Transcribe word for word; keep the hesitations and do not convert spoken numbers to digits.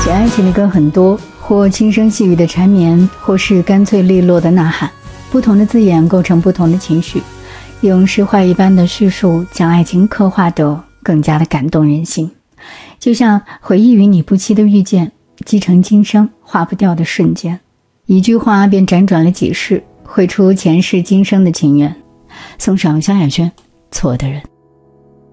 写爱情的歌很多，或轻声细语的缠绵，或是干脆利落的呐喊，不同的字眼构成不同的情绪，用诗画一般的叙述将爱情刻画得更加的感动人心。就像回忆与你不期的遇见，积成今生化不掉的瞬间，一句话便辗转了几世，绘出前世今生的情缘。送上萧亚轩，错的人。